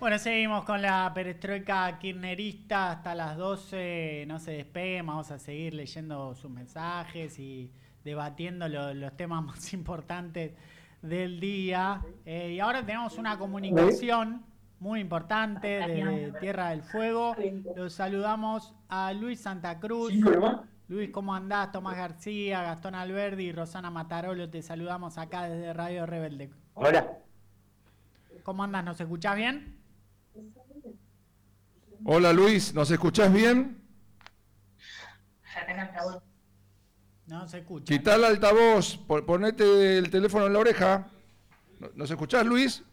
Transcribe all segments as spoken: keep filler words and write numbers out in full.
Bueno, seguimos con la perestroika kirchnerista hasta las doce, no se despeguen, vamos a seguir leyendo sus mensajes y debatiendo lo, los temas más importantes del día. Eh, y ahora tenemos una comunicación muy importante de Tierra del Fuego. Los saludamos a Luis Santa Cruz. Luis, ¿cómo andás? Tomás García, Gastón Alberdi y Rosana Matarolo, te saludamos acá desde Radio Rebelde. Hola. ¿Cómo andás? ¿Nos escuchás bien? Hola Luis, ¿nos escuchás bien? No se escucha. Quitá el altavoz, ponete el teléfono en la oreja. ¿Nos escuchás, Luis?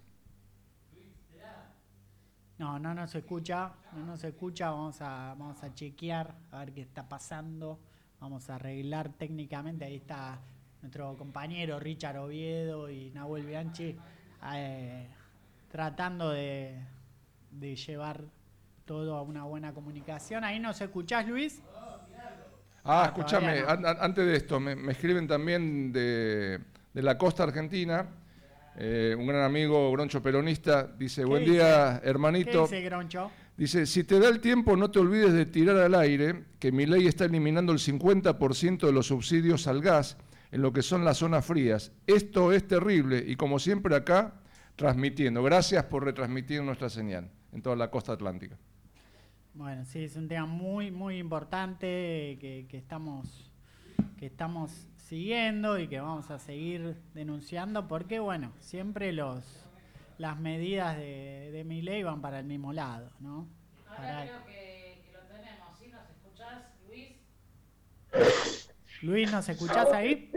No, no nos escucha, no nos escucha, vamos a, vamos a chequear, a ver qué está pasando, vamos a arreglar técnicamente, ahí está nuestro compañero Richard Oviedo y Nahuel Bianchi, eh, tratando de, de llevar todo a una buena comunicación. ¿Ahí nos escuchás, Luis? Ah, escúchame, no. an, antes de esto, me, me escriben también de, de la costa argentina. Eh, un gran amigo, Groncho peronista, dice, buen dice? día, hermanito. ¿Qué dice Groncho? Dice, si te da el tiempo, no te olvides de tirar al aire que Milei está eliminando el cincuenta por ciento de los subsidios al gas en lo que son las zonas frías. Esto es terrible y como siempre acá, transmitiendo. Gracias por retransmitir nuestra señal en toda la costa atlántica. Bueno, sí, es un tema muy, muy importante que, que estamos... que estamos siguiendo y que vamos a seguir denunciando porque, bueno, siempre los las medidas de, de Milei van para el mismo lado, ¿no? Ahora para... creo que, que lo tenemos, ¿sí? ¿Nos escuchás, Luis? Luis, ¿nos escuchás ahí?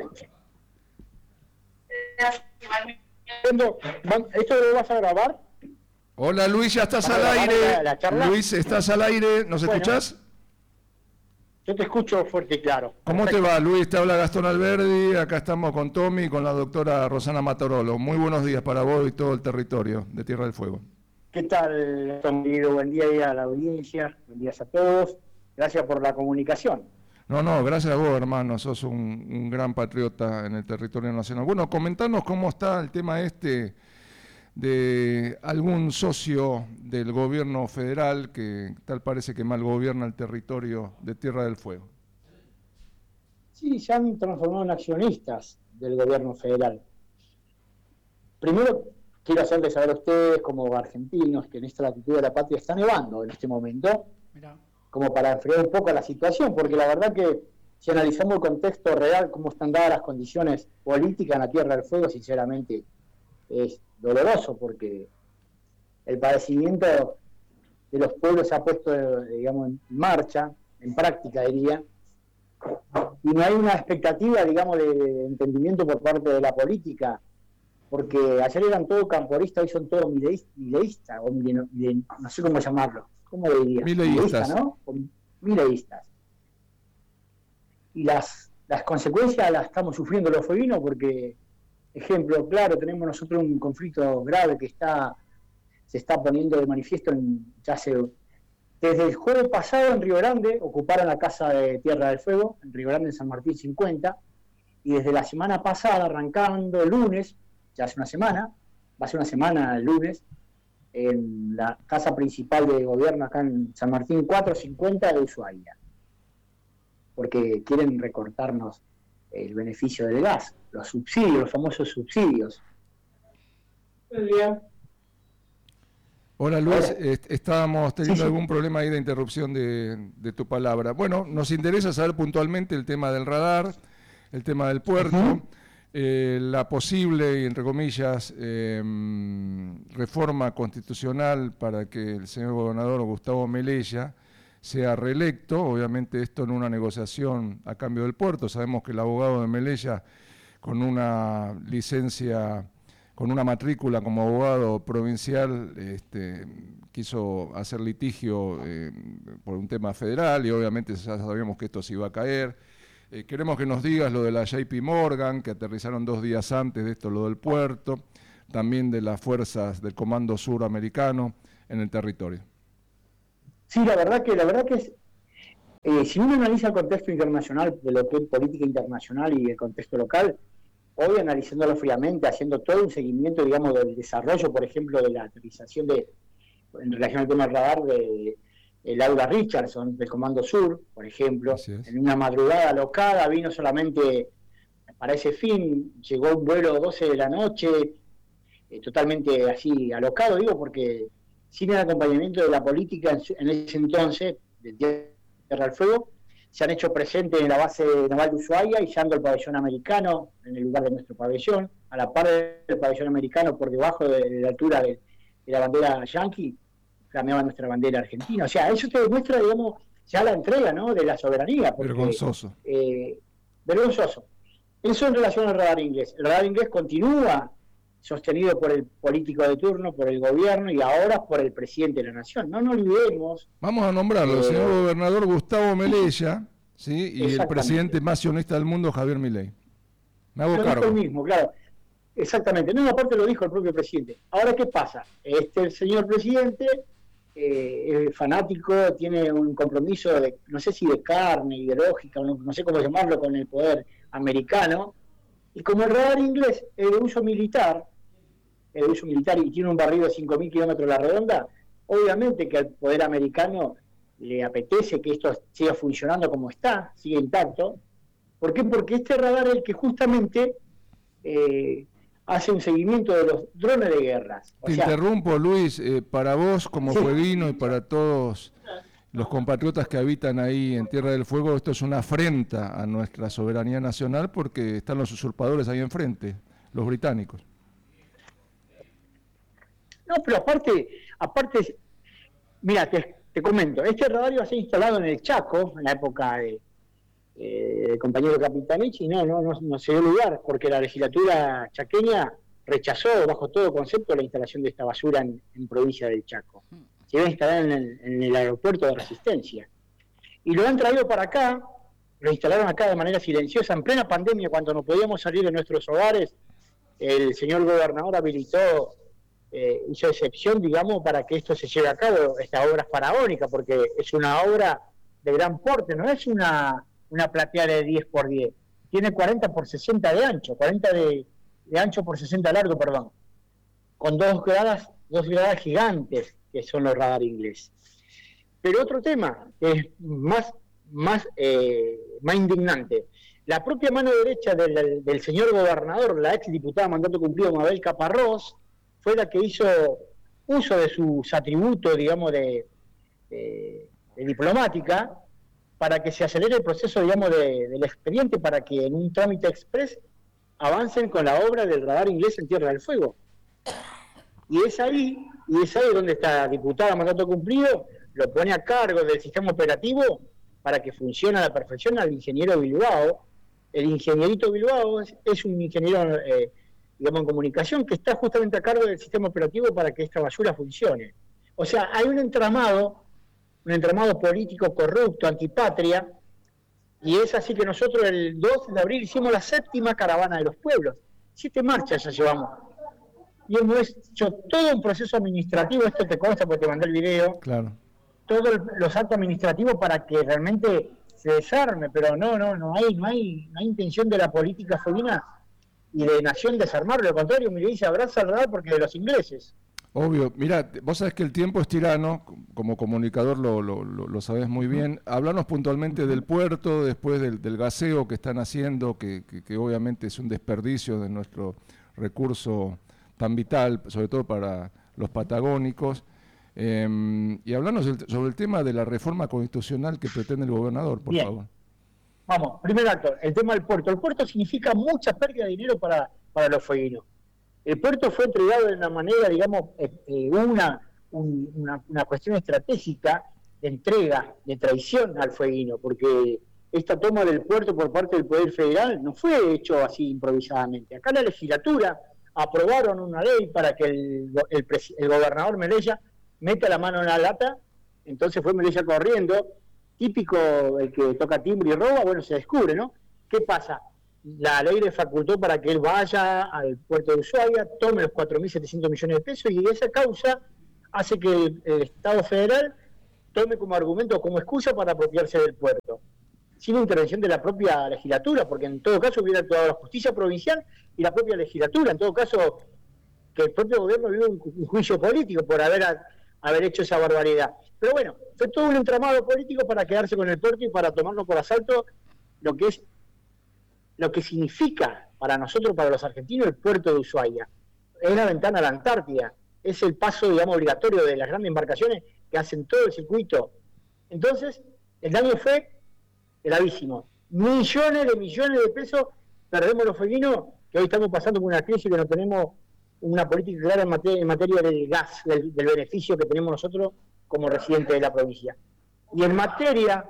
¿Esto lo vas a grabar? Hola Luis, ya estás al aire. La, la Luis, estás al aire, ¿nos bueno. escuchás? Yo te escucho fuerte y claro. ¿Cómo Perfecto. te va, Luis? Te habla Gastón Alberdi, acá estamos con Tommy y con la doctora Rosana Matarolo. Muy buenos días para vos y todo el territorio de Tierra del Fuego. ¿Qué tal, Gastón? Buen día a la audiencia, buen día a todos. Gracias por la comunicación. No, no, gracias a vos, hermano, sos un, un gran patriota en el territorio nacional. Bueno, comentanos cómo está el tema este de algún socio del gobierno federal que tal parece que mal gobierna el territorio de Tierra del Fuego. Sí, se han transformado en accionistas del gobierno federal. Primero, quiero hacerles saber a ustedes, como argentinos, que en esta latitud de la patria está nevando en este momento, Mirá. como para enfriar un poco la situación, porque la verdad que si analizamos el contexto real, cómo están dadas las condiciones políticas en la Tierra del Fuego, sinceramente es doloroso porque el padecimiento de los pueblos se ha puesto, digamos, en marcha, en práctica diría, y no hay una expectativa, digamos, de entendimiento por parte de la política, porque ayer eran todos camporistas, hoy son todos mileístas, o mile, mile, no sé cómo llamarlo, ¿cómo le diría? Mileístas, ¿no? O mileístas. Y las, las consecuencias las estamos sufriendo los fueguinos porque, ejemplo claro, tenemos nosotros un conflicto grave que está se está poniendo de manifiesto en, ya hace, desde el jueves pasado en Río Grande, ocuparon la casa de Tierra del Fuego, en Río Grande, en San Martín cincuenta, y desde la semana pasada, arrancando el lunes, ya hace una semana, va a ser una semana el lunes, en la casa principal de gobierno acá en San Martín cuatrocientos cincuenta de Ushuaia, porque quieren recortarnos el beneficio del gas, los subsidios, los famosos subsidios. Hola Luis, Hola. estábamos teniendo sí, sí. algún problema ahí de interrupción de, de tu palabra. Bueno, nos interesa saber puntualmente el tema del radar, el tema del puerto, uh-huh. eh, la posible, entre comillas, eh, reforma constitucional para que el señor gobernador Gustavo Melella sea reelecto, obviamente esto en una negociación a cambio del puerto. Sabemos que el abogado de Melella, con una licencia, con una matrícula como abogado provincial, este, quiso hacer litigio eh, por un tema federal y obviamente ya sabíamos que esto se iba a caer. Eh, queremos que nos digas lo de la J P Morgan, que aterrizaron dos días antes de esto, lo del puerto, también de las fuerzas del Comando Sur americano en el territorio. Sí, la verdad que la verdad que es, eh, si uno analiza el contexto internacional, de lo que es política internacional y el contexto local, hoy analizándolo fríamente, haciendo todo un seguimiento, digamos, del desarrollo, por ejemplo, de la aterrización de, en relación al tema del radar de el Laura Richardson, del Comando Sur, por ejemplo, en una madrugada alocada, vino solamente para ese fin, llegó un vuelo doce de la noche, eh, totalmente así alocado, digo, porque sin el acompañamiento de la política en, en ese entonces, de Tierra del Fuego, se han hecho presentes en la base naval de Ushuaia, izando el pabellón americano en el lugar de nuestro pabellón, a la par del pabellón americano, por debajo de, de la altura de, de la bandera yanqui, flameaba nuestra bandera argentina. O sea, eso te demuestra, digamos, ya la entrega, ¿no?, de la soberanía. Porque, vergonzoso. Eh, vergonzoso. Eso en relación al radar inglés. El radar inglés continúa sostenido por el político de turno, por el gobierno y ahora por el presidente de la nación. No nos olvidemos. Vamos a nombrarlo, el eh, señor gobernador Gustavo Melella, ¿sí? Y el presidente más sionista del mundo, Javier Milei. Me hago lo cargo. Dijo el mismo, claro. Exactamente. No, aparte lo dijo el propio presidente. Ahora, ¿qué pasa? Este el señor presidente eh, es fanático, tiene un compromiso de, no sé si de carne, ideológica, no, no sé cómo llamarlo, con el poder americano. Y como el radar inglés es de uso militar, es de uso militar y tiene un barrido de cinco mil kilómetros a la redonda, obviamente que al poder americano le apetece que esto siga funcionando como está, siga intacto. ¿Por qué? Porque este radar es el que justamente eh, hace un seguimiento de los drones de guerras. O Te sea, interrumpo, Luis, eh, para vos como sí. fueguino y para todos los compatriotas que habitan ahí en Tierra del Fuego, esto es una afrenta a nuestra soberanía nacional porque están los usurpadores ahí enfrente, los británicos. No, pero aparte, aparte, mira, te, te comento, este radar iba a ser instalado en el Chaco, en la época de, eh, del compañero Capitanich, y no, no, no, no se dio lugar, porque la legislatura chaqueña rechazó bajo todo concepto la instalación de esta basura en, en provincia del Chaco. Se iba a instalar en el, en el aeropuerto de Resistencia. Y lo han traído para acá, lo instalaron acá de manera silenciosa, en plena pandemia, cuando no podíamos salir de nuestros hogares. El señor gobernador habilitó, eh, hizo excepción, digamos, para que esto se lleve a cabo, esta obra faraónica, porque es una obra de gran porte, no es una, una platea de diez por diez, tiene cuarenta por sesenta de ancho, cuarenta de, de ancho por sesenta largo, perdón, con dos gradas, dos gradas gigantes, que son los radar inglés. Pero otro tema, que es más, más, eh, más indignante, la propia mano derecha del, del señor gobernador, la ex diputada mandato cumplido Mabel Caparrós, fue la que hizo uso de sus atributos, digamos, de, de, de diplomática, para que se acelere el proceso, digamos, de, del expediente, para que en un trámite express avancen con la obra del radar inglés en Tierra del Fuego. Y es ahí, y es ahí donde esta diputada mandato cumplido lo pone a cargo del sistema operativo para que funcione a la perfección al ingeniero Bilbao. El ingenierito Bilbao es, es un ingeniero, eh, digamos, en comunicación, que está justamente a cargo del sistema operativo para que esta basura funcione. O sea, hay un entramado, un entramado político corrupto, antipatria, y es así que nosotros el dos de abril hicimos la séptima caravana de los pueblos. Siete marchas ya llevamos. Y hemos hecho todo un proceso administrativo, esto te consta porque te mandé el video, claro. Todos los actos administrativos para que realmente se desarme, pero no, no, no hay, no hay, no hay intención de la política fueguina y de nación desarmarlo, lo contrario, me dice abraza al radar porque de los ingleses. Obvio, mira, vos sabés que el tiempo es tirano, como comunicador lo, lo, lo, lo sabés muy bien. Hablarnos puntualmente del puerto, después del, del gaseo que están haciendo, que, que, que obviamente es un desperdicio de nuestro recurso tan vital, sobre todo para los patagónicos. Eh, y hablarnos el, sobre el tema de la reforma constitucional que pretende el gobernador, por Bien. favor. Vamos, primer acto, el tema del puerto. El puerto significa mucha pérdida de dinero para, para los fueguinos. El puerto fue entregado de una manera, digamos, eh, eh, una, un, una, una cuestión estratégica de entrega, de traición al fueguino, porque esta toma del puerto por parte del Poder Federal no fue hecho así improvisadamente. Acá la legislatura aprobaron una ley para que el, el, el gobernador Melella meta la mano en la lata, entonces fue Melella corriendo, típico el que toca timbre y roba, bueno, se descubre, ¿no? ¿Qué pasa? La ley le facultó para que él vaya al puerto de Ushuaia, tome los cuatro mil setecientos millones de pesos, y esa causa hace que el, el Estado federal tome como argumento o como excusa para apropiarse del puerto, sin intervención de la propia legislatura, porque en todo caso hubiera actuado la justicia provincial y la propia legislatura, en todo caso que el propio gobierno vive un, un juicio político por haber a, haber hecho esa barbaridad. Pero bueno, fue todo un entramado político para quedarse con el puerto y para tomarlo por asalto, lo que es, lo que significa para nosotros, para los argentinos, el puerto de Ushuaia. Es la ventana a la Antártida, es el paso, digamos, obligatorio de las grandes embarcaciones que hacen todo el circuito. Entonces, el daño fue gravísimo. Millones de millones de pesos perdemos los felinos, que hoy estamos pasando por una crisis que no tenemos una política clara en materia, en materia del gas, del, del beneficio que tenemos nosotros como residentes de la provincia. Y en materia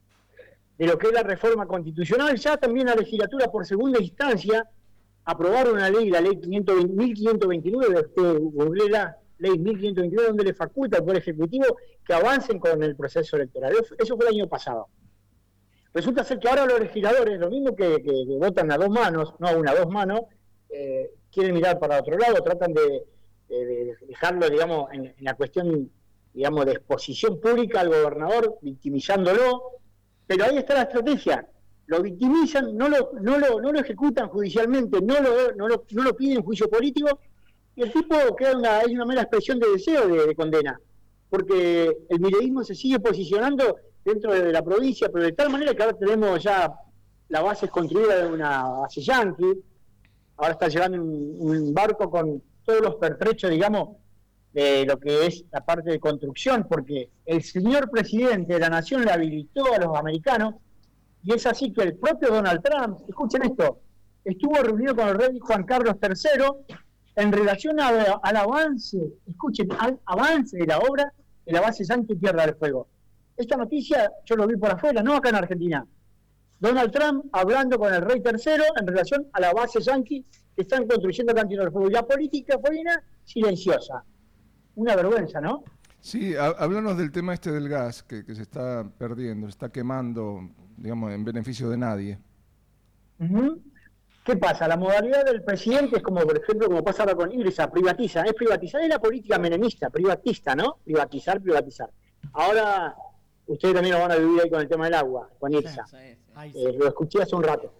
de lo que es la reforma constitucional, ya también la legislatura por segunda instancia aprobaron una ley, la ley mil quinientos veintinueve, usted googleela, ley mil quinientos veintinueve, donde le faculta al Poder Ejecutivo que avancen con el proceso electoral. Eso fue el año pasado. Resulta ser que ahora los legisladores, lo mismo que, que, que votan a dos manos, no a una, a dos manos, eh, quieren mirar para otro lado, tratan de, de, de dejarlo, digamos, en, en la cuestión, digamos, de exposición pública al gobernador, victimizándolo, pero ahí está la estrategia. Lo victimizan, no lo, no lo, no lo ejecutan judicialmente, no lo, no lo, no lo piden en juicio político, y el tipo queda una, es una mera expresión de deseo de, de condena, porque el mileísmo se sigue posicionando dentro de la provincia, pero de tal manera que ahora tenemos ya la base construida de una base yanqui, ahora está llegando un, un barco con todos los pertrechos, digamos, de lo que es la parte de construcción, porque el señor presidente de la nación le habilitó a los americanos, y es así que el propio Donald Trump, escuchen esto, estuvo reunido con el rey Juan Carlos tercero en relación a, al avance, escuchen, al avance de la obra de la base yanqui Tierra del Fuego. Esta noticia yo lo vi por afuera, no acá en Argentina. Donald Trump hablando con el rey tercero en relación a la base yanqui que están construyendo acá en Tierra del Fuego. Y la política fue silenciosa. Una vergüenza, ¿no? Sí, háblanos del tema este del gas, que, que se está perdiendo, se está quemando, digamos, en beneficio de nadie. Uh-huh. ¿Qué pasa? La modalidad del presidente es como, por ejemplo, como pasa ahora con Ingresa, privatiza. Es privatizar, es la política menemista, privatista, ¿no? Privatizar, privatizar. Ahora, ustedes también lo van a vivir ahí con el tema del agua, con Irsa. Sí, sí, sí. Eh, lo escuché hace un rato.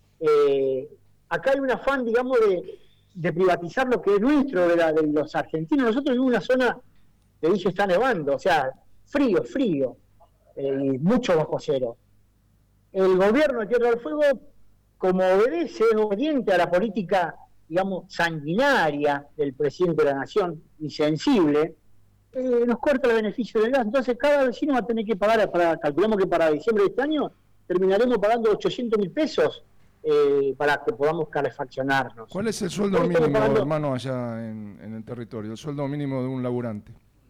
Eh, acá hay un afán, digamos, de, de privatizar lo que es nuestro, de, la, de los argentinos. Nosotros vivimos en una zona que dice está nevando, o sea, frío, frío, eh, mucho bajo cero. El gobierno de Tierra del Fuego, como obedece, es obediente a la política, digamos, sanguinaria del presidente de la nación, insensible, Eh, nos corta el beneficio del gas. Entonces cada vecino va a tener que pagar, para, calculamos que para diciembre de este año terminaremos pagando ochocientos mil pesos eh, para que podamos calefaccionarnos. ¿Cuál es el sueldo Hoy mínimo, pagando, hermano, allá en, en el territorio? El sueldo mínimo de un laburante.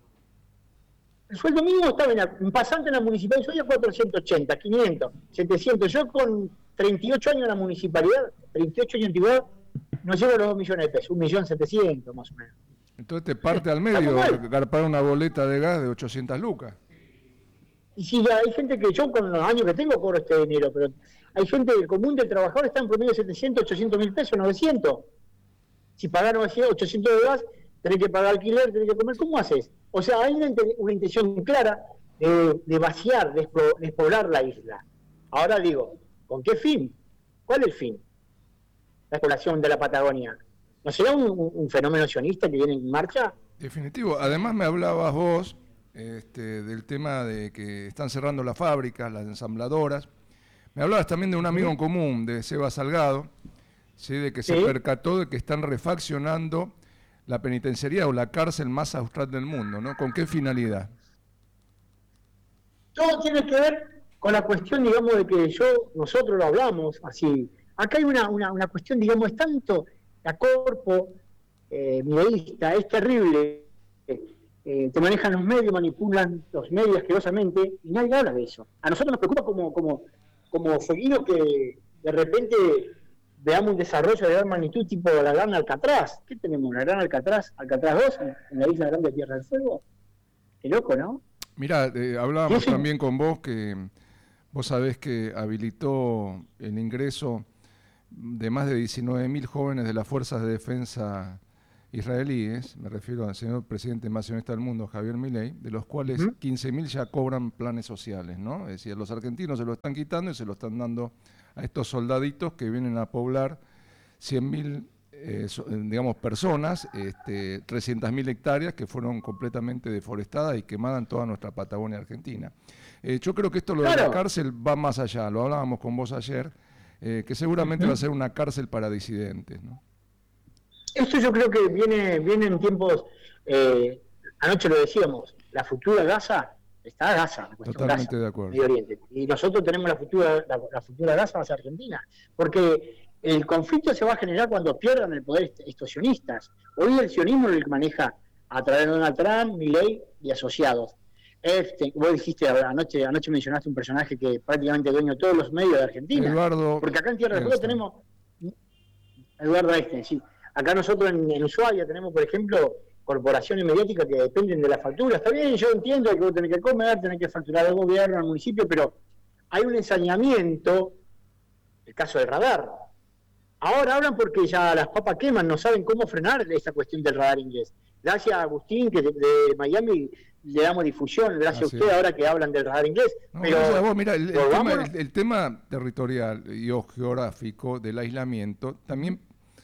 El sueldo mínimo estaba en, la, en pasante en la municipalidad, soy a cuatrocientos ochenta, quinientos, setecientos. Yo con treinta y ocho años en la municipalidad, treinta y ocho años de antigüedad, no llego a los dos millones de pesos, un millón setecientos más o menos. Entonces te parte al medio garpar una boleta de gas de ochocientas lucas. Y sí, ya hay gente que yo con los años que tengo cobro este dinero, pero hay gente del común del trabajador está en promedio de setecientos, ochocientos mil pesos, novecientos. Si pagaron ochocientos de gas, tenés que pagar alquiler, tenés que comer, ¿cómo haces? O sea, hay una, una intención clara de, de vaciar, de despoblar la isla. Ahora digo, ¿con qué fin? ¿Cuál es el fin? La exploración de la Patagonia. ¿No será un, un fenómeno sionista que viene en marcha? Definitivo. Además me hablabas vos este, del tema de que están cerrando las fábricas, las ensambladoras. Me hablabas también de un amigo en común, de Seba Salgado, ¿sí? De que se ¿Sí? percató de que están refaccionando la penitenciaría o la cárcel más austral del mundo, ¿no? ¿Con qué finalidad? Todo tiene que ver con la cuestión, digamos, de que yo, nosotros lo hablamos así. Acá hay una, una, una cuestión, digamos, es tanto... La corpo eh, mileísta es terrible, eh, eh, te manejan los medios, manipulan los medios asquerosamente y nadie habla de eso. A nosotros nos preocupa como como como fueguinos que de repente veamos un desarrollo de gran magnitud tipo la Gran Alcatraz. ¿Qué tenemos? ¿La Gran Alcatraz? ¿Alcatraz dos en, en la isla grande de Tierra del Fuego? Qué loco, ¿no? Mirá, eh, hablábamos también con vos que vos sabés que habilitó el ingreso de más de diecinueve mil jóvenes de las fuerzas de defensa israelíes, me refiero al señor presidente más sionista del mundo, Javier Milei, de los cuales ¿Mm? quince mil ya cobran planes sociales, ¿no? Es decir, los argentinos se lo están quitando y se lo están dando a estos soldaditos que vienen a poblar cien mil eh, so, digamos, personas, este, trescientas mil hectáreas que fueron completamente deforestadas y quemadas en toda nuestra Patagonia Argentina. Eh, yo creo que esto lo de Claro. la cárcel va más allá, lo hablábamos con vos ayer, eh, que seguramente Uh-huh. va a ser una cárcel para disidentes, ¿no? Esto yo creo que viene, viene en tiempos, eh, anoche lo decíamos, la futura Gaza está Gaza, la cuestión Totalmente Gaza, de acuerdo. Medio Oriente. Y nosotros tenemos la futura, la, la futura Gaza va a ser Argentina, porque el conflicto se va a generar cuando pierdan el poder estos sionistas. Hoy el sionismo lo maneja a través de Donald Trump, Milei y asociados. Este, vos dijiste anoche, anoche mencionaste un personaje que prácticamente dueño de todos los medios de Argentina. Eduardo porque acá en Tierra del Fuego tenemos Eduardo Einstein, sí. Acá nosotros en, en Ushuaia tenemos, por ejemplo, corporaciones mediáticas que dependen de la factura. Está bien, yo entiendo que vos tenés que comer, tenés que facturar al gobierno, al municipio, pero hay un ensañamiento, el caso del radar. Ahora hablan porque ya las papas queman, no saben cómo frenar esta cuestión del radar inglés. Gracias a Agustín, que de, de Miami le damos difusión, gracias Así a usted es. ahora que hablan del radar inglés. No, pero gracias a vos, mira, el, el, tema, volvámonos. el, el tema territorial y o geográfico del aislamiento también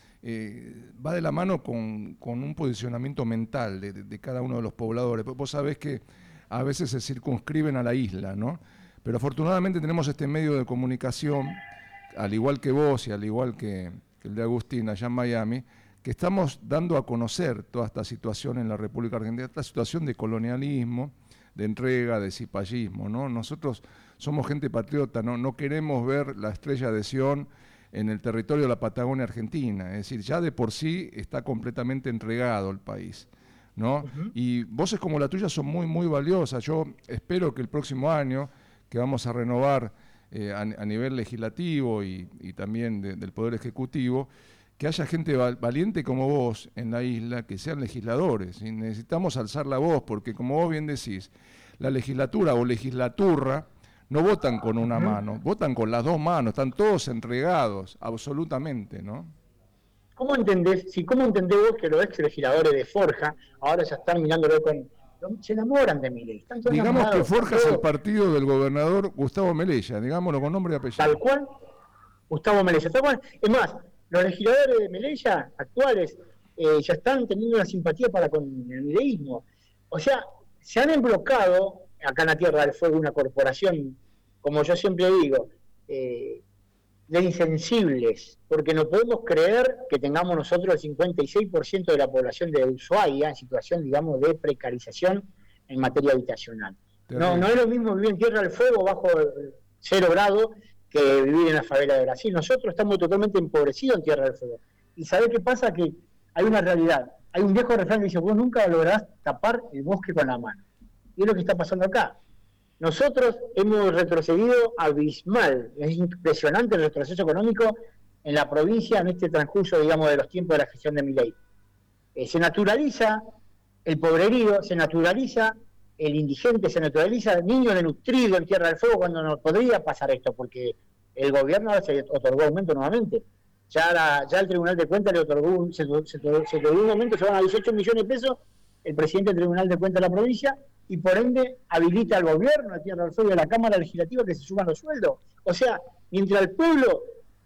eh, va de la mano con, con un posicionamiento mental de, de, de cada uno de los pobladores. Vos sabés que a veces se circunscriben a la isla, ¿no? Pero afortunadamente tenemos este medio de comunicación, al igual que vos y al igual que, que el de Agustín allá en Miami, que estamos dando a conocer toda esta situación en la República Argentina, esta situación de colonialismo, de entrega, de cipallismo, ¿no? Nosotros somos gente patriota, ¿no? No queremos ver la estrella de Sion en el territorio de la Patagonia Argentina, es decir, ya de por sí está completamente entregado el país, ¿no? Uh-huh. Y voces como la tuya son muy, muy valiosas. Yo espero que el próximo año, que vamos a renovar eh, a, a nivel legislativo y, y también de, del Poder Ejecutivo, que haya gente valiente como vos en la isla, que sean legisladores. Y necesitamos alzar la voz, porque como vos bien decís, la legislatura o legislaturra no votan con una mano, votan con las dos manos, están todos entregados, absolutamente, ¿no? ¿Cómo entendés, si cómo entendés vos que los ex legisladores de Forja ahora ya están mirándolo con... se enamoran de Milei? Digamos que Forja es el partido del gobernador Gustavo Melella, digámoslo con nombre y apellido. Tal cual, Gustavo Melella, tal cual. Es más, los legisladores de Melella actuales eh, ya están teniendo una simpatía para con el mileísmo. O sea, se han emblocado acá en la Tierra del Fuego una corporación, como yo siempre digo, eh, de insensibles, porque no podemos creer que tengamos nosotros el cincuenta y seis por ciento de la población de Ushuaia en situación, digamos, de precarización en materia habitacional. No, no es lo mismo vivir en Tierra del Fuego bajo cero grado que vivir en la favela de Brasil. Nosotros estamos totalmente empobrecidos en Tierra del Fuego. ¿Y sabés qué pasa? Que hay una realidad. Hay un viejo refrán que dice, vos nunca lograrás tapar el bosque con la mano. Y es lo que está pasando acá. Nosotros hemos retrocedido abismal. Es impresionante el retroceso económico en la provincia en este transcurso, digamos, de los tiempos de la gestión de Milei. Eh, se naturaliza el pobrerío, se naturaliza el indigente, se naturaliza el niño desnutrido en Tierra del Fuego cuando no podría pasar esto, porque el gobierno se otorgó aumento nuevamente. Ya, la, ya el Tribunal de Cuentas le otorgó un, se, se, se otorgó un aumento, se van a dieciocho millones de pesos, el presidente del Tribunal de Cuentas de la provincia, y por ende habilita al gobierno de Tierra del Fuego y a la Cámara Legislativa que se suban los sueldos. O sea, mientras el pueblo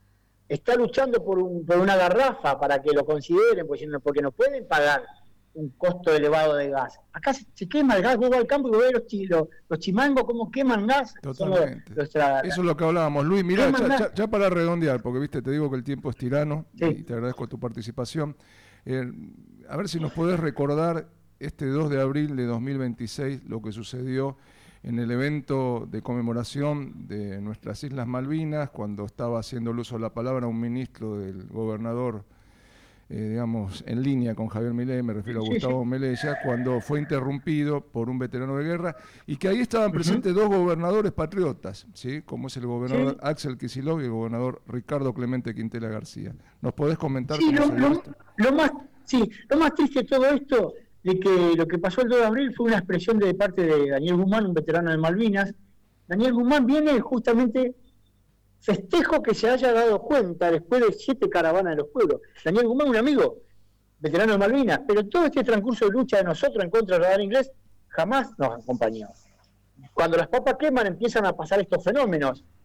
está luchando por, un, por una garrafa para que lo consideren, porque no pueden pagar un costo elevado de gas. Acá se, se quema el gas, vos vas al campo y vos ves los, chi, los, los chimangos cómo queman gas. Totalmente. Los, los tra... Eso es lo que hablábamos. Luis, mirá, ya, ya, ya para redondear, porque viste, te digo que el tiempo es tirano, sí, y te agradezco tu participación. Eh, a ver si nos podés recordar este dos de abril de dos mil veintiséis, lo que sucedió en el evento de conmemoración de nuestras Islas Malvinas, cuando estaba haciendo el uso de la palabra un ministro del gobernador, Eh, digamos, en línea con Javier Milei, me refiero a Gustavo Melella, cuando fue interrumpido por un veterano de guerra, y que ahí estaban presentes uh-huh. dos gobernadores patriotas, ¿sí? Como es el gobernador sí. Axel Kicillof y el gobernador Ricardo Clemente Quintela García. ¿Nos podés comentar sí, cómo lo, se lo, lo más Sí, lo más triste de todo esto, de que lo que pasó el dos de abril fue una expresión de parte de Daniel Guzmán, un veterano de Malvinas. Daniel Guzmán viene justamente... festejo que se haya dado cuenta después de siete caravanas de los pueblos. Daniel Guzmán, un amigo, veterano de Malvinas, pero todo este transcurso de lucha de nosotros en contra del radar inglés jamás nos acompañó. Cuando las papas queman empiezan a pasar estos fenómenos.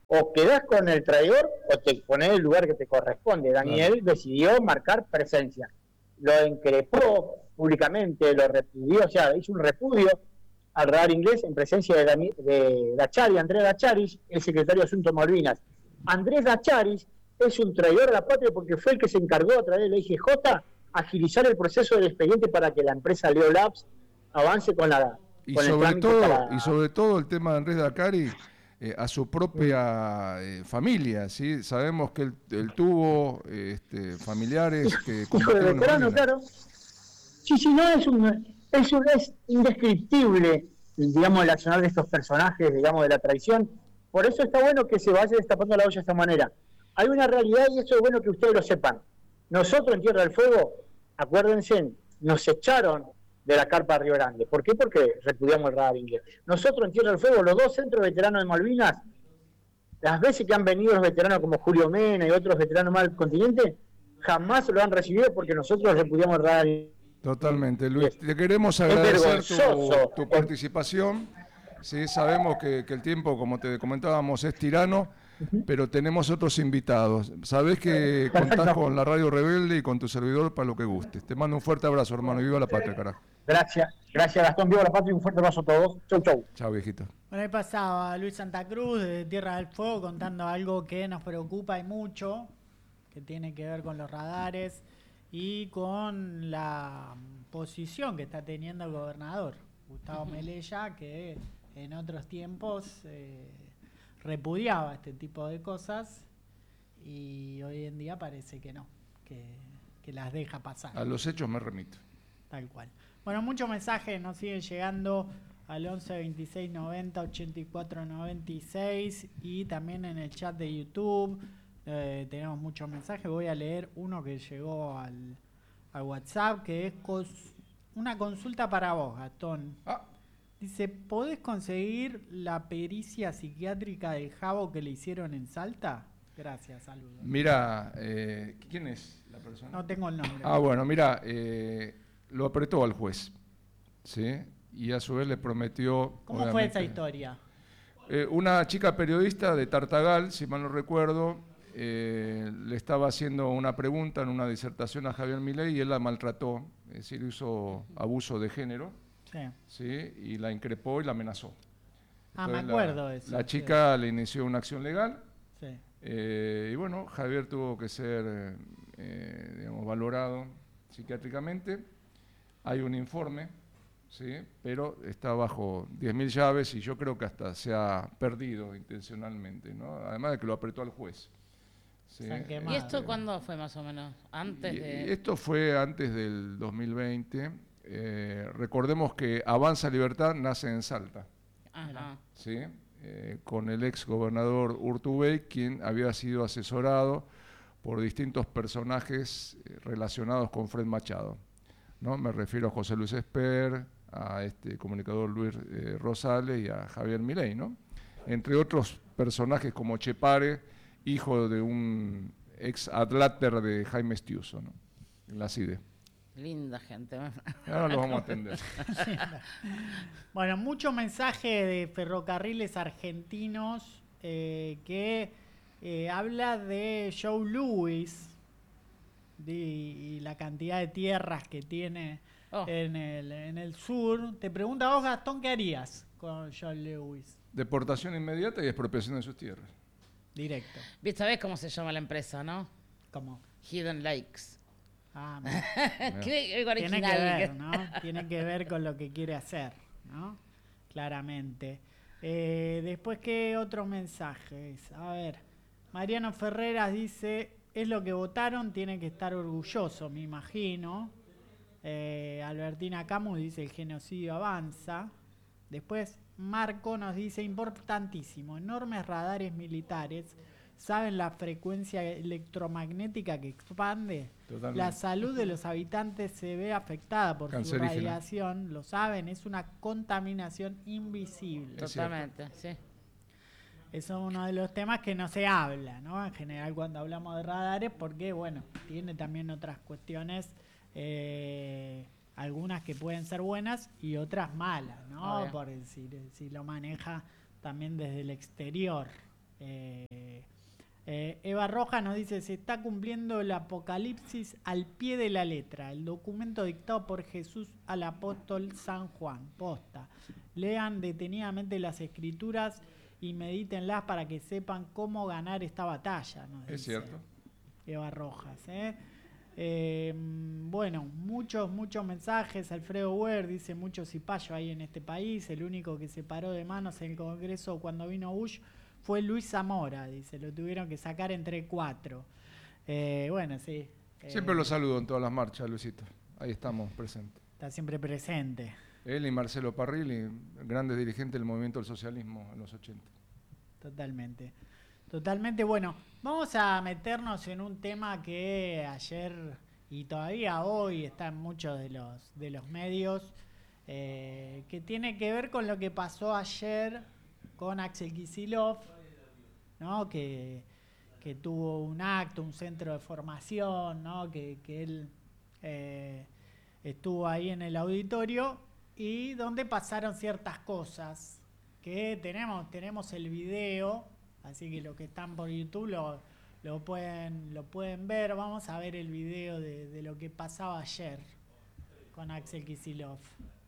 o quedás con el traidor o te pones en el lugar que te corresponde. Daniel claro. decidió marcar presencia, lo increpó públicamente, lo repudió, o sea, hizo un repudio al radar inglés en presencia de, Dani, de Dachari, Andrés Dacharis, el secretario de Asuntos Malvinas. Andrés Dacharis es un traidor de la patria porque fue el que se encargó a través de la I G J agilizar el proceso del expediente para que la empresa Leo Labs avance con la y con sobre el todo para... y sobre todo el tema de Andrés Dachari eh, a su propia eh, familia, ¿sí? Sabemos que él, él tuvo este, familiares que hijo de veterano, claro. Sí, sí, no, es un, es un, es indescriptible, digamos, el accionar de estos personajes, digamos, de la traición. Por eso está bueno que se vaya destapando la olla de esta manera. Hay una realidad y eso es bueno que ustedes lo sepan. Nosotros en Tierra del Fuego, acuérdense, nos echaron de la carpa de Río Grande. ¿Por qué? Porque repudiamos el radar inglés. Nosotros en Tierra del Fuego, los dos centros veteranos de Malvinas, las veces que han venido los veteranos como Julio Mena y otros veteranos más del continente, jamás lo han recibido porque nosotros repudiamos el radar inglés. Totalmente, Luis. Te queremos agradecer tu, tu participación. Sí, sabemos que, que el tiempo, como te comentábamos, es tirano, pero tenemos otros invitados. Sabés que contás con la Radio Rebelde y con tu servidor para lo que gustes. Te mando un fuerte abrazo, hermano, y viva la patria, carajo. Gracias, gracias Gastón, viva la patria y un fuerte abrazo a todos. Chau, chau. Chau, viejito. Bueno, ahí pasaba Luis Santa Cruz de Tierra del Fuego contando algo que nos preocupa y mucho, que tiene que ver con los radares y con la posición que está teniendo el gobernador Gustavo Melella, que en otros tiempos eh, repudiaba este tipo de cosas y hoy en día parece que no, que, que las deja pasar. A los hechos me remito. Tal cual. Bueno, muchos mensajes nos siguen llegando al once veintiséis noventa ochenta y cuatro noventa y seis y también en el chat de YouTube. Eh, tenemos muchos mensajes. Voy a leer uno que llegó al, al WhatsApp, que es cos, una consulta para vos, Gastón. Ah. Dice, ¿podés conseguir la pericia psiquiátrica del Jabo que le hicieron en Salta? Gracias, saludos. Mira, eh, ¿quién es la persona? No tengo el nombre. Ah, bueno, mira, eh, lo apretó al juez, ¿sí? Y a su vez le prometió... ¿Cómo fue esa historia? Eh, una chica periodista de Tartagal, si mal no recuerdo, eh, le estaba haciendo una pregunta en una disertación a Javier Milei y él la maltrató, es decir, hizo abuso de género, sí, ¿sí? Y la increpó y la amenazó. Ah, Entonces, me acuerdo la, de eso. La chica sí. le inició una acción legal, sí. eh, y bueno, Javier tuvo que ser eh, digamos, valorado psiquiátricamente. Hay un informe, ¿sí? Pero está bajo diez mil llaves y yo creo que hasta se ha perdido intencionalmente, ¿no? Además de que lo apretó al juez. ¿Sí? ¿Y esto cuándo fue más o menos? Antes y, de... y esto fue antes del dos mil veinte. Eh, recordemos que Avanza Libertad nace en Salta. Ajá. ¿Sí? Eh, con el ex gobernador Urtubey, quien había sido asesorado por distintos personajes eh, relacionados con Fred Machado, ¿no? Me refiero a José Luis Esper, a este comunicador Luis eh, Rosales y a Javier Milei, ¿no? Entre otros personajes como Chepare, hijo de un ex adláter de Jaime Estiuso, ¿no? En la C I D E. Linda gente. Ahora los vamos a atender. Bueno, mucho mensaje de ferrocarriles argentinos eh, que eh, habla de Joe Louis de, y la cantidad de tierras que tiene oh. en, el, en el sur. Te pregunta vos, Gastón, ¿qué harías con Joe Louis? Deportación inmediata y expropiación de sus tierras. Directo. ¿Sabés cómo se llama la empresa, no? ¿Cómo? Hidden Lakes. Ah, Qué tiene que ver, ¿no? Tiene que ver con lo que quiere hacer, ¿no? Claramente. Eh, después, ¿qué otros mensajes? A ver, Mariano Ferreras dice, es lo que votaron, tiene que estar orgulloso, me imagino. Eh, Albertina Camus dice, el genocidio avanza. Después, Marco nos dice, importantísimo, enormes radares militares. ¿Saben la frecuencia electromagnética que expande? Totalmente. La salud de los habitantes se ve afectada por su radiación. Lo saben, es una contaminación invisible. Totalmente, sí. Eso es uno de los temas que no se habla, ¿no? En general cuando hablamos de radares, porque, bueno, tiene también otras cuestiones, eh, algunas que pueden ser buenas y otras malas, ¿no? Por decir, si lo maneja también desde el exterior. Eh, eh, Eva Rojas nos dice, se está cumpliendo el apocalipsis al pie de la letra, el documento dictado por Jesús al apóstol San Juan. Posta. Lean detenidamente las escrituras y medítenlas para que sepan cómo ganar esta batalla. Nos Es dice cierto. Eva Rojas. ¿eh? Eh, bueno, muchos, muchos mensajes. Alfredo Weir dice, mucho cipayo hay en este país. El único que se paró de manos en el Congreso cuando vino Bush fue Luis Zamora. Dice, lo tuvieron que sacar entre cuatro. Eh, bueno, sí. Siempre eh, lo saludo en todas las marchas, Luisito. Ahí estamos presentes. Está siempre presente. Él y Marcelo Parrilli, grandes dirigentes del movimiento del socialismo en los ochenta. Totalmente. Totalmente. Bueno, vamos a meternos en un tema que ayer y todavía hoy está en muchos de los, de los medios, eh, que tiene que ver con lo que pasó ayer con Axel Kicillof, ¿no? Que, que tuvo un acto, un centro de formación, ¿no? Que, que él eh, estuvo ahí en el auditorio y donde pasaron ciertas cosas que tenemos, tenemos el video, así que los que están por YouTube lo, lo, pueden, lo pueden ver. Vamos a ver el video de, de lo que pasaba ayer con Axel Kicillof.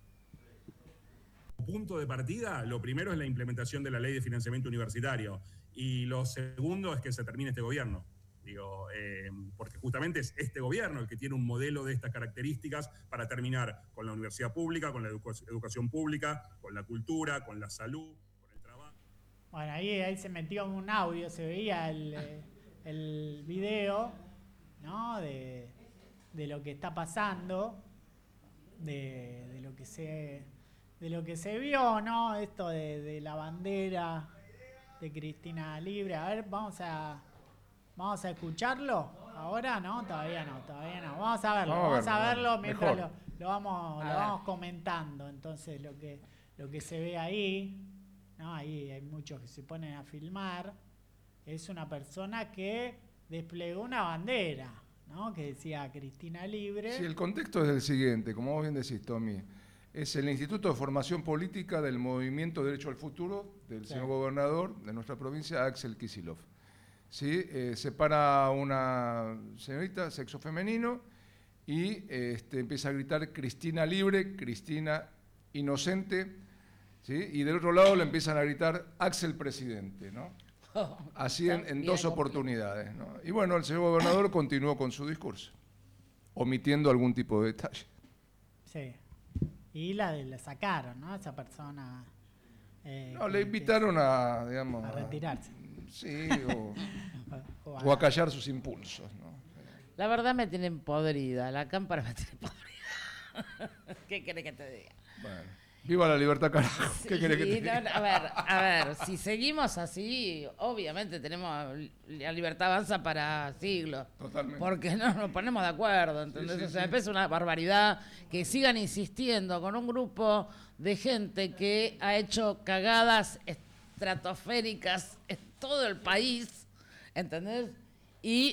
Punto de partida, lo primero es la implementación de la ley de financiamiento universitario y lo segundo es que se termine este gobierno. Digo, eh, porque justamente es este gobierno el que tiene un modelo de estas características para terminar con la universidad pública, con la educa educación pública, con la cultura, con la salud, con el trabajo. Bueno, ahí, ahí se metió un audio, se veía el, el video, ¿no? De, de lo que está pasando, de, de lo que se de lo que se vio, ¿no? Esto de, de la bandera de Cristina Libre. A ver, vamos a Vamos a escucharlo ahora, ¿no? Todavía no, todavía no. Vamos a verlo, vamos, vamos a verlo, verlo mientras lo, lo, vamos, lo vamos comentando. Entonces, lo que, lo que se ve ahí, ¿no? Ahí hay muchos que se ponen a filmar. Es una persona que desplegó una bandera, ¿no? Que decía Cristina Libre. Sí, el contexto es el siguiente, como vos bien decís, Tommy. Es el Instituto de Formación Política del Movimiento Derecho al Futuro del sí. señor gobernador de nuestra provincia, Axel Kicillof. ¿Sí? Eh, se para una señorita, sexo femenino, y este, empieza a gritar Cristina Libre, Cristina Inocente, ¿sí? Y del otro lado le empiezan a gritar Axel Presidente, ¿no? Así en, en dos oportunidades, ¿no? Y bueno, el señor gobernador continuó con su discurso, omitiendo algún tipo de detalle. Sí, y la, la sacaron, ¿no? Esa persona... Eh, no, le invitaron a, digamos... A retirarse. Sí, o, o a callar sus impulsos, ¿no? La verdad me tienen podrida, la cámpara me tiene podrida. ¿Qué querés que te diga? Bueno, viva la libertad, carajo. ¿Qué Sí, querés que te diga? no, a ver, a ver, si seguimos así, obviamente tenemos la libertad avanza para siglos. Totalmente. Porque no nos ponemos de acuerdo, ¿entendés? Sí, sí, o sea, sí. me parece una barbaridad que sigan insistiendo con un grupo de gente que ha hecho cagadas estratosféricas en todo el país, ¿entendés? Y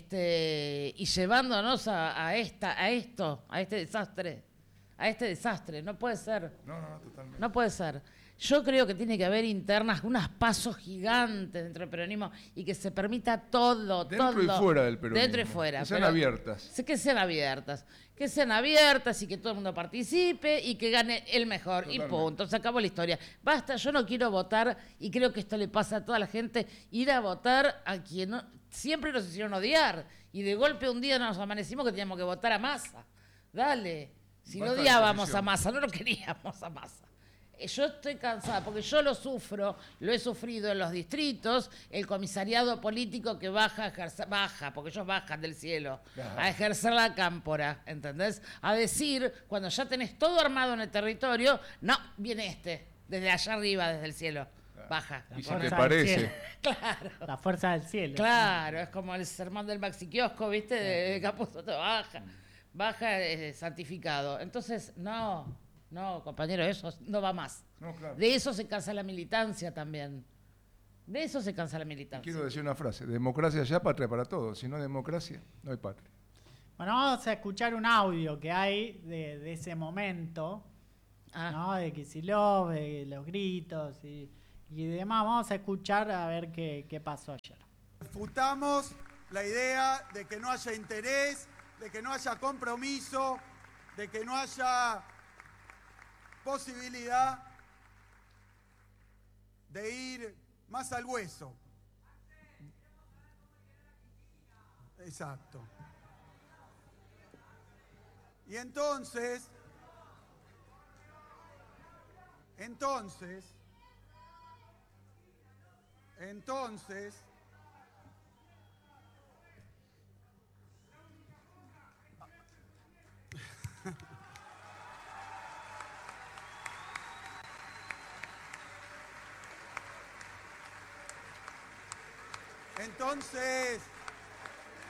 este y llevándonos a, a esta a esto, a este desastre, a este desastre, no puede ser. No, no, no, totalmente. No puede ser. Yo creo que tiene que haber internas, unos pasos gigantes dentro del peronismo y que se permita todo, Dentro todo. y fuera del peronismo. Dentro y fuera. Que sean pero- abiertas. Que sean abiertas. Que sean abiertas y que todo el mundo participe y que gane el mejor. Totalmente. Y punto. Se acabó la historia. Basta, yo no quiero votar, y creo que esto le pasa a toda la gente, ir a votar a quien no- siempre nos hicieron odiar. Y de golpe un día nos amanecimos que teníamos que votar a Massa. Dale. Si no Basta de odiábamos a posición. Massa, no lo queríamos a Massa. Eh, Yo estoy cansada, porque yo lo sufro, lo he sufrido en los distritos, el comisariado político que baja, a ejercer, baja, porque ellos bajan del cielo, Claro. a ejercer la cámpora, ¿entendés? A decir, cuando ya tenés todo armado en el territorio, no, viene este, desde allá arriba, desde el cielo, baja. Y si fuerza te del parece, cielo. Claro. La fuerza del cielo. Claro, es como el sermón del Maxi Kiosco, ¿viste? De Capuzotto, baja, baja eh, santificado. Entonces, no, no, compañero, eso no va más. no, claro. De eso se cansa la militancia también. De eso se cansa la militancia. Quiero decir una frase, democracia ya, patria para todos. Si no hay democracia, no hay patria. Bueno, vamos a escuchar un audio que hay de, de ese momento, Ah, ¿no? De Kicillof, de los gritos y, y demás. Vamos a escuchar a ver qué, qué pasó ayer. Refutamos la idea de que no haya interés, de que no haya compromiso, de que no haya posibilidad de ir más al hueso. Exacto. Y entonces, entonces, entonces, entonces,